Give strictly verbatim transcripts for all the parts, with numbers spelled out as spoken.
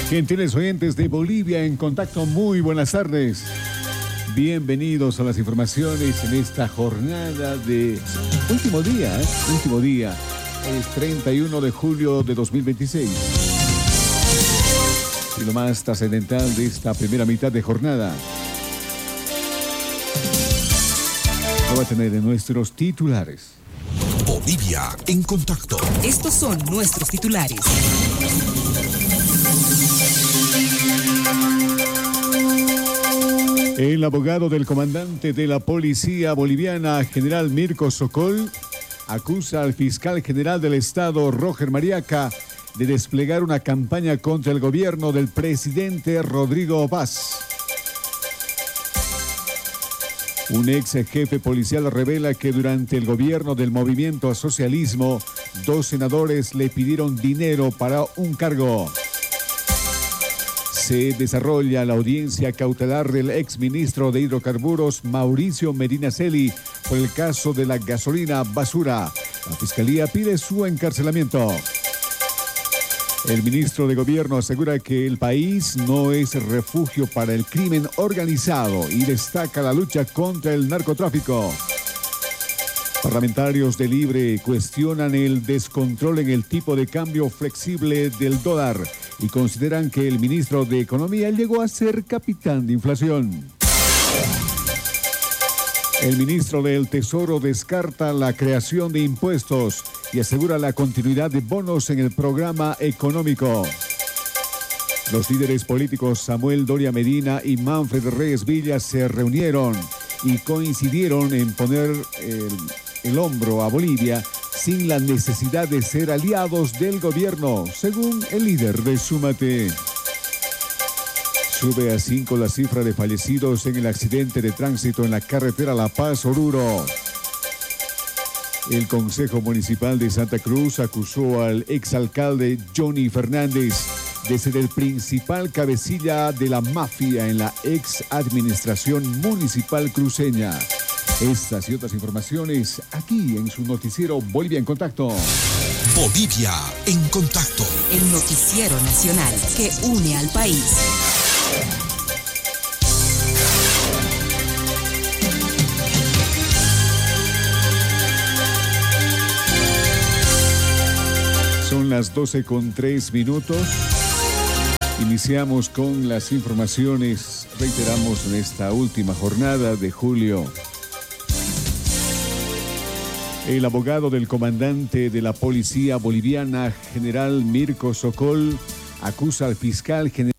Gentiles oyentes de Bolivia en contacto, muy buenas tardes. Bienvenidos a las informaciones en esta jornada de último día, ¿eh? último día, es treinta y uno de julio de dos mil veintiséis. Y lo más trascendental de esta primera mitad de jornada lo va a tener en nuestros titulares. Bolivia en contacto. Estos son nuestros titulares. El abogado del comandante de la policía boliviana, general Mirko Sokol, acusa al fiscal general del estado, Roger Mariaca, de desplegar una campaña contra el gobierno del presidente Rodrigo Paz. Un ex jefe policial revela que durante el gobierno del movimiento al socialismo, dos senadores le pidieron dinero para un cargo. Se desarrolla la audiencia cautelar del exministro de Hidrocarburos, Mauricio Medina Celi, por el caso de la gasolina basura. La fiscalía pide su encarcelamiento. El ministro de Gobierno asegura que el país no es refugio para el crimen organizado y destaca la lucha contra el narcotráfico. Parlamentarios de Libre cuestionan el descontrol en el tipo de cambio flexible del dólar y consideran que el ministro de Economía llegó a ser capitán de inflación. El ministro del Tesoro descarta la creación de impuestos y asegura la continuidad de bonos en el programa económico. Los líderes políticos Samuel Doria Medina y Manfred Reyes Villa se reunieron y coincidieron en poner el, el hombro a Bolivia sin la necesidad de ser aliados del gobierno, según el líder de Súmate. Sube a cinco la cifra de fallecidos en el accidente de tránsito en la carretera La Paz-Oruro. El Consejo Municipal de Santa Cruz acusó al exalcalde Johnny Fernández de ser el principal cabecilla de la mafia en la ex administración municipal cruceña. Estas y otras informaciones aquí en su noticiero Bolivia en Contacto. Bolivia en Contacto. El noticiero nacional que une al país. Son las doce con tres minutos. Iniciamos con las informaciones, reiteramos, en esta última jornada de julio. El abogado del comandante de la policía boliviana, general Mirko Sokol, acusa al fiscal general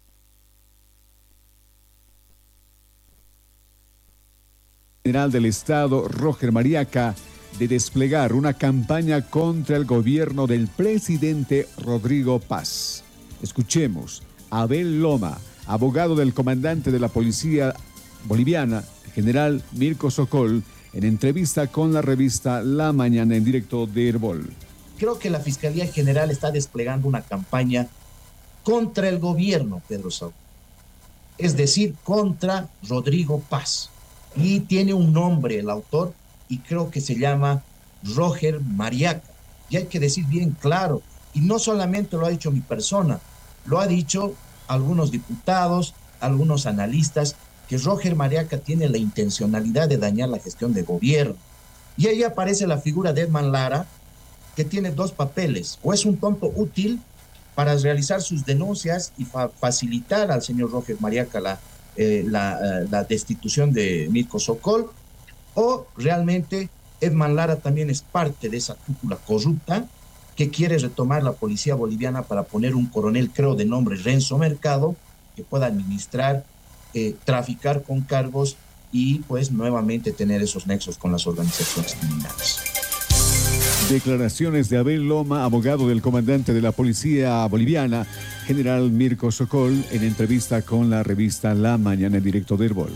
del Estado, Roger Mariaca, de desplegar una campaña contra el gobierno del presidente Rodrigo Paz. Escuchemos a Abel Loma, abogado del comandante de la policía boliviana, general Mirko Sokol, en entrevista con la revista La Mañana en directo de Herbol. Creo que la Fiscalía General está desplegando una campaña contra el gobierno, Pedro Saúl. Es decir, contra Rodrigo Paz. Y tiene un nombre el autor, y creo que se llama Roger Mariaca. Y hay que decir bien claro, y no solamente lo ha dicho mi persona, lo ha dicho algunos diputados, algunos analistas, que Roger Mariaca tiene la intencionalidad de dañar la gestión de gobierno. Y ahí aparece la figura de Edman Lara, que tiene dos papeles: o es un tonto útil para realizar sus denuncias y fa- facilitar al señor Roger Mariaca la, eh, la, uh, la destitución de Mirko Sokol, o realmente Edman Lara también es parte de esa cúpula corrupta que quiere retomar la policía boliviana para poner un coronel, creo de nombre Renzo Mercado, que pueda administrar, eh, traficar con cargos y pues nuevamente tener esos nexos con las organizaciones criminales. Declaraciones de Abel Loma, abogado del comandante de la policía boliviana, general Mirko Sokol, en entrevista con la revista La Mañana en directo de Herbol.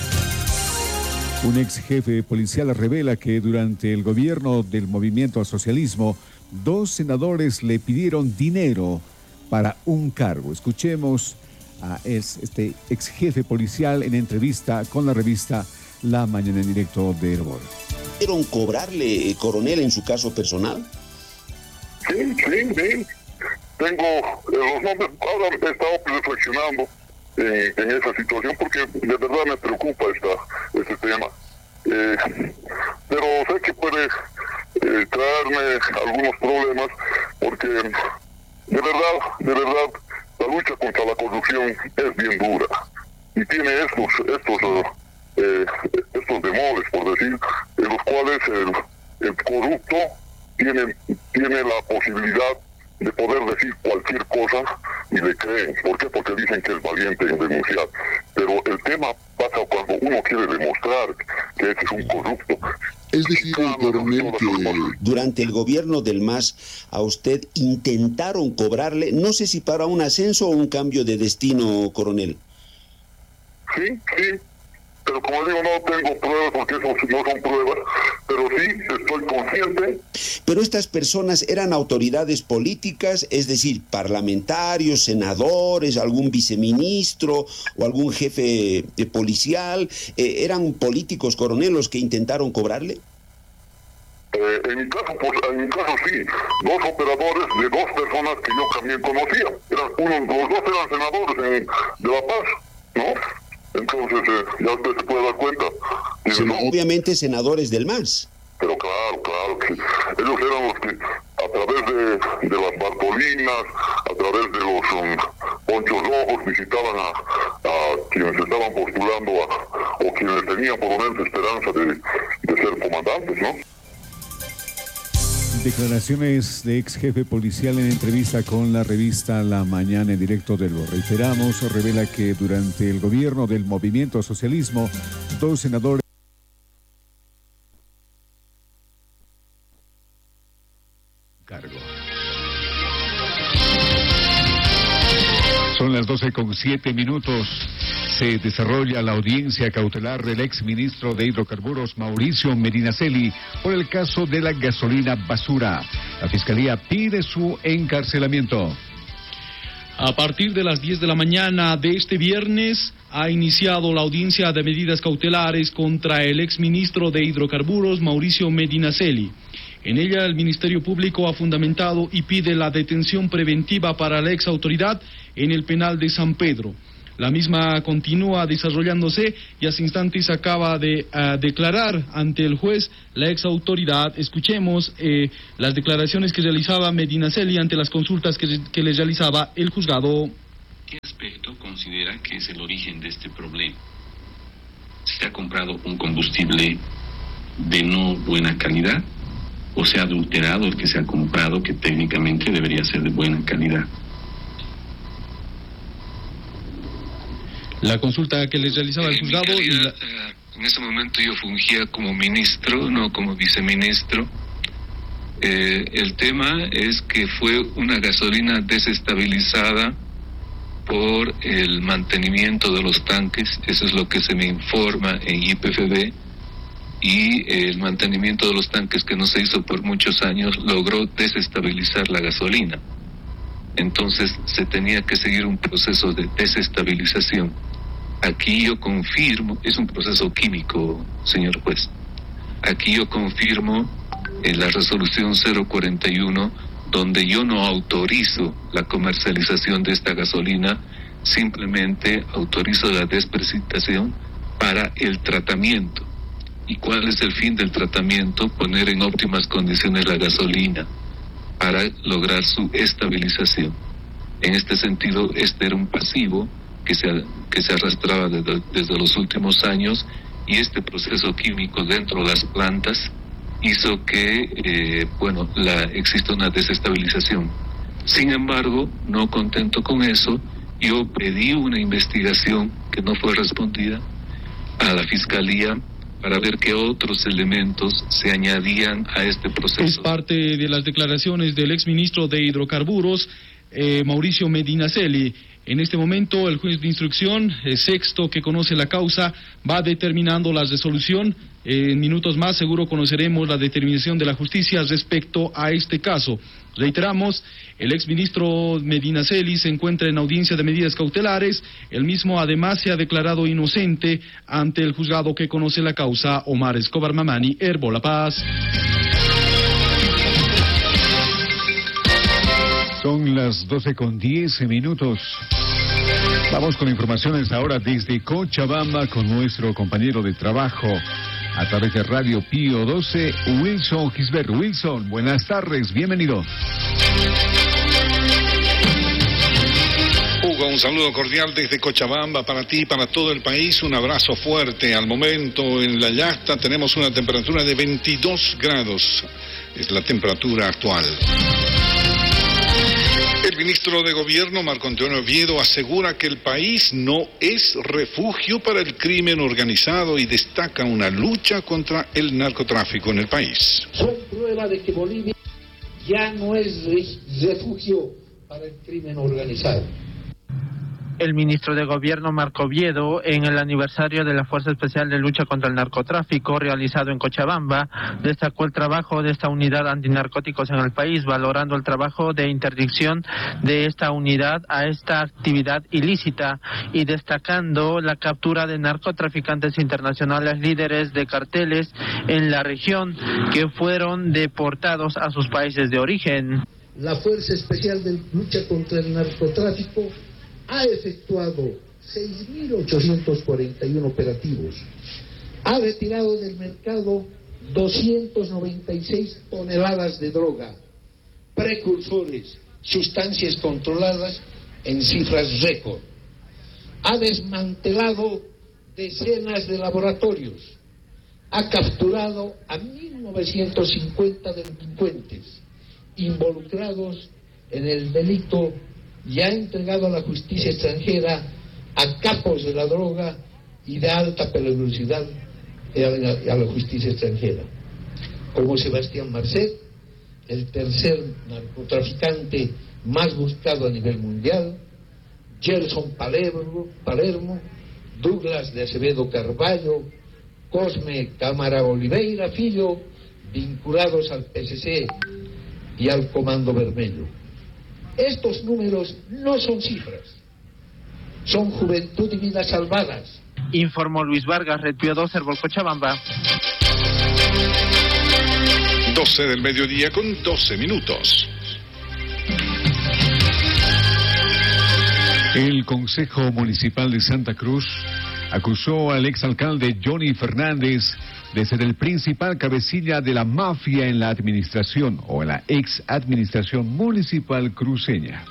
Un ex jefe policial revela que durante el gobierno del movimiento al socialismo, dos senadores le pidieron dinero para un cargo. Escuchemos a este ex jefe policial en entrevista con la revista La Mañana en directo de Herbol. ¿Pudieron cobrarle, coronel, en su caso personal? Sí, sí, sí. tengo eh, los nombres, ahora he estado reflexionando en, en esa situación porque de verdad me preocupa esta, este tema. Eh, pero sé que puede eh, traerme algunos problemas porque de verdad, de verdad, la lucha contra la corrupción es bien dura y tiene estos, estos, eh, estos demores, por decir, en los cuales el, el corrupto tiene, tiene la posibilidad de poder decir cualquier cosa y le creen. ¿Por qué? Porque dicen que es valiente en denunciar. Pero el tema pasa cuando uno quiere demostrar que ese es un corrupto. Es decir, coronel, que durante el gobierno del M A S a usted intentaron cobrarle, no sé si para un ascenso o un cambio de destino, coronel. Sí, sí. Pero como digo, no tengo pruebas porque eso no son pruebas, pero sí estoy consciente. Pero estas personas eran autoridades políticas, es decir, parlamentarios, senadores, algún viceministro o algún jefe de policial, eh, ¿eran políticos, coronel, los que intentaron cobrarle? Eh, en mi caso, pues, en mi caso sí, dos operadores de dos personas que yo también conocía. Eran uno, los dos eran senadores en, de La Paz, ¿no? Entonces, eh, ya usted se puede dar cuenta. Sí, no, obviamente senadores del M A S. Pero claro, claro, que ellos eran los que a través de, de las Bartolinas, a través de los um, Ponchos Rojos, visitaban a, a quienes estaban postulando a, o quienes tenían por lo menos esperanza de, de ser comandantes, ¿no? Declaraciones de ex jefe policial en entrevista con la revista La Mañana en directo del Bo. Reiteramos, revela que durante el gobierno del Movimiento Socialismo, dos senadores cargo. Son las doce con siete minutos. Se desarrolla la audiencia cautelar del exministro de Hidrocarburos, Mauricio Medinaceli, por el caso de la gasolina basura. La Fiscalía pide su encarcelamiento. A partir de las diez de la mañana de este viernes, ha iniciado la audiencia de medidas cautelares contra el exministro de Hidrocarburos, Mauricio Medinaceli. En ella, el Ministerio Público ha fundamentado y pide la detención preventiva para la exautoridad en el penal de San Pedro. La misma continúa desarrollándose y hace instantes acaba de uh, declarar ante el juez la exautoridad. Escuchemos eh, las declaraciones que realizaba Medinaceli ante las consultas que, que le realizaba el juzgado. ¿Qué aspecto considera que es el origen de este problema? ¿Se ha comprado un combustible de no buena calidad o se ha adulterado el que se ha comprado, que técnicamente debería ser de buena calidad? La consulta que les realizaba el juzgado... En, calidad, y la... uh, en ese momento yo fungía como ministro, no como viceministro. Eh, el tema es que fue una gasolina desestabilizada por el mantenimiento de los tanques, eso es lo que se me informa en Y P F B, y el mantenimiento de los tanques que no se hizo por muchos años logró desestabilizar la gasolina. Entonces se tenía que seguir un proceso de desestabilización. Aquí yo confirmo, es un proceso químico, señor juez. Aquí yo confirmo en la resolución cero cuarenta y uno, donde yo no autorizo la comercialización de esta gasolina, simplemente autorizo la desprecipitación para el tratamiento. ¿Y cuál es el fin del tratamiento? Poner en óptimas condiciones la gasolina para lograr su estabilización. En este sentido, este era un pasivo que se, que se arrastraba desde, desde los últimos años, y este proceso químico dentro de las plantas hizo que, eh, bueno, la, exista una desestabilización. Sin embargo, no contento con eso, yo pedí una investigación que no fue respondida a la Fiscalía para ver qué otros elementos se añadían a este proceso. Es parte de las declaraciones del exministro de Hidrocarburos, eh, Mauricio Medinaceli. En este momento, el juez de instrucción, eh, sexto, que conoce la causa, va determinando la resolución. Eh, en minutos más seguro conoceremos la determinación de la justicia respecto a este caso. Reiteramos, el exministro Medinaceli se encuentra en audiencia de medidas cautelares. El mismo además se ha declarado inocente ante el juzgado que conoce la causa. Omar Escobar Mamani, Herbo La Paz. Son las doce con diez minutos. Vamos con informaciones ahora desde Cochabamba con nuestro compañero de trabajo a través de Radio Pío doce, Wilson Gisbert. Wilson, buenas tardes, bienvenido. Hugo, un saludo cordial desde Cochabamba para ti y para todo el país. Un abrazo fuerte. Al momento en la yacta tenemos una temperatura de veintidós grados. Es la temperatura actual. El ministro de Gobierno, Marco Antonio Oviedo, asegura que el país no es refugio para el crimen organizado y destaca una lucha contra el narcotráfico en el país. Son prueba de que Bolivia ya no es refugio para el crimen organizado. El ministro de Gobierno, Marco Oviedo, en el aniversario de la Fuerza Especial de Lucha contra el Narcotráfico realizado en Cochabamba, destacó el trabajo de esta unidad antinarcóticos en el país, valorando el trabajo de interdicción de esta unidad a esta actividad ilícita y destacando la captura de narcotraficantes internacionales líderes de carteles en la región que fueron deportados a sus países de origen. La Fuerza Especial de Lucha contra el Narcotráfico ha efectuado seis mil ochocientos cuarenta y uno operativos, ha retirado del mercado doscientas noventa y seis toneladas de droga, precursores, sustancias controladas en cifras récord, ha desmantelado decenas de laboratorios, ha capturado a mil novecientos cincuenta delincuentes involucrados en el delito y ha entregado a la justicia extranjera a capos de la droga y de alta peligrosidad a la justicia extranjera, como Sebastián Marcet, el tercer narcotraficante más buscado a nivel mundial, Gerson Palermo, Palermo Douglas de Acevedo Carvalho, Cosme Cámara Oliveira Filho, vinculados al P C C y al Comando Vermelho. Estos números no son cifras, son juventud y vidas salvadas. Informó Luis Vargas, Red Pío doce, Cochabamba. doce del mediodía con doce minutos. El Consejo Municipal de Santa Cruz acusó al exalcalde Johnny Fernández de ser el principal cabecilla de la mafia en la administración o en la ex administración municipal cruceña.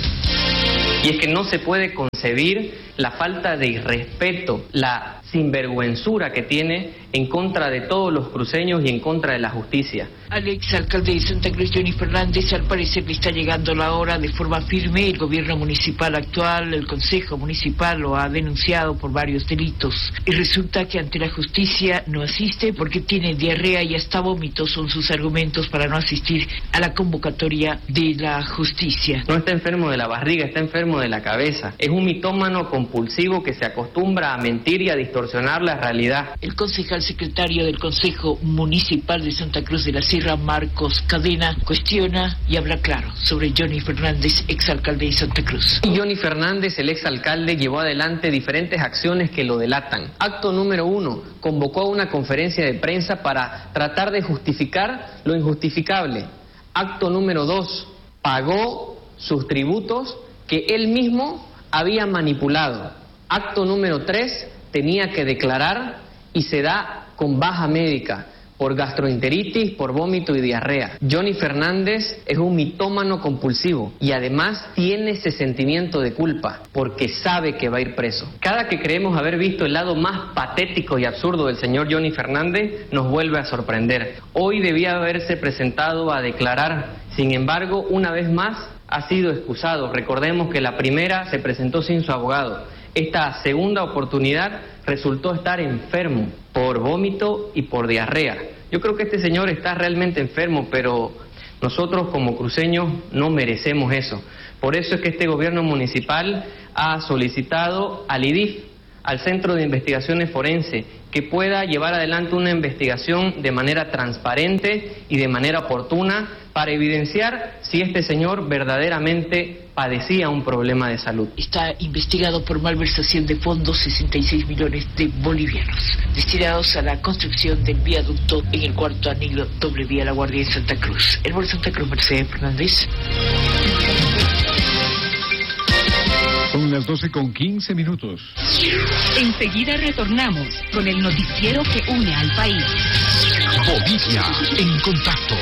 Y es que no se puede concebir la falta de respeto, la sinvergüenzura que tiene en contra de todos los cruceños y en contra de la justicia. Al exalcalde de Santa Cruz, Johnny Fernández, al parecer le está llegando la hora de forma firme. El gobierno municipal actual, el Consejo Municipal, lo ha denunciado por varios delitos. Y resulta que ante la justicia no asiste porque tiene diarrea y hasta vómitos son sus argumentos para no asistir a la convocatoria de la justicia. No está enfermo de la barriga, está enfermo de la cabeza. Es un mitómano compulsivo que se acostumbra a mentir y a distorsionar la realidad. El concejal secretario del Consejo Municipal de Santa Cruz de la Sierra, Marcos Cadena, cuestiona y habla claro sobre Johnny Fernández, exalcalde de Santa Cruz. Y Johnny Fernández, el exalcalde, llevó adelante diferentes acciones que lo delatan. Acto número uno, convocó a una conferencia de prensa para tratar de justificar lo injustificable. Acto número dos, pagó sus tributos que él mismo había manipulado. Acto número tres, tenía que declarar y se da con baja médica por gastroenteritis, por vómito y diarrea. Johnny Fernández es un mitómano compulsivo y además tiene ese sentimiento de culpa porque sabe que va a ir preso. Cada que creemos haber visto el lado más patético y absurdo del señor Johnny Fernández, nos vuelve a sorprender. Hoy debía haberse presentado a declarar, sin embargo, una vez más ha sido excusado. Recordemos que la primera se presentó sin su abogado. Esta segunda oportunidad resultó estar enfermo por vómito y por diarrea. Yo creo que este señor está realmente enfermo, pero nosotros como cruceños no merecemos eso. Por eso es que este gobierno municipal ha solicitado al I D I F, al Centro de Investigaciones Forenses, que pueda llevar adelante una investigación de manera transparente y de manera oportuna para evidenciar si este señor verdaderamente padecía un problema de salud. Está investigado por malversación de fondos sesenta y seis millones de bolivianos destinados a la construcción del viaducto en el cuarto anillo doble vía La Guardia en Santa Cruz. El Bol Santa Cruz, Mercedes Fernández. Son las doce con quince minutos. Enseguida retornamos con el noticiero que une al país. Bolivia en contacto.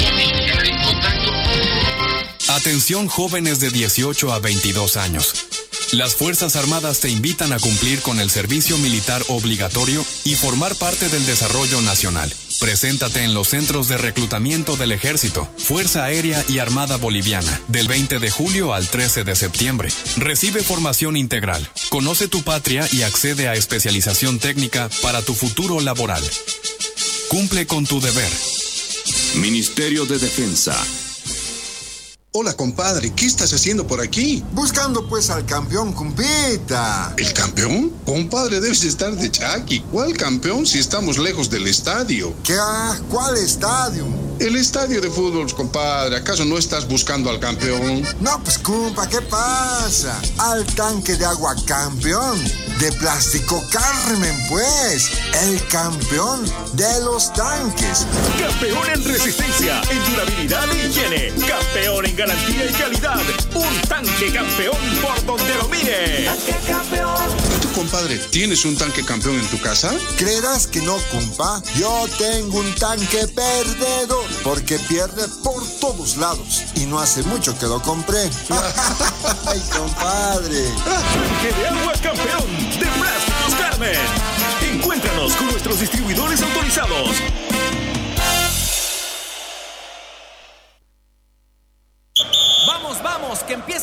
Atención jóvenes de dieciocho a veintidós años. Las Fuerzas Armadas te invitan a cumplir con el servicio militar obligatorio y formar parte del desarrollo nacional. Preséntate en los centros de reclutamiento del Ejército, Fuerza Aérea y Armada Boliviana, del veinte de julio al trece de septiembre. Recibe formación integral, conoce tu patria y accede a especialización técnica para tu futuro laboral. Cumple con tu deber. Ministerio de Defensa. Hola, compadre, ¿qué estás haciendo por aquí? Buscando pues al campeón, compita. ¿El campeón? Compadre, debes estar de chaki. ¿Cuál campeón si estamos lejos del estadio? ¿Qué? ¿Cuál estadio? El estadio de fútbol, compadre. ¿Acaso no estás buscando al campeón? No, pues, compa, ¿qué pasa? Al tanque de agua campeón. De Plástico Carmen, pues. El campeón de los tanques. Campeón en resistencia, en durabilidad y higiene. Campeón en garantía y calidad. Un tanque campeón por donde lo mire. Tanque campeón. ¿Y tú, compadre, tienes un tanque campeón en tu casa? ¿Creerás que no, compa? Yo tengo un tanque perdedor, porque pierde por todos lados. Y no hace mucho que lo compré. ¡Ay, compadre! Tanque de agua campeón de Plásticos Carmen. Encuéntranos con nuestros distribuidores autorizados. Vamos, vamos, que empieza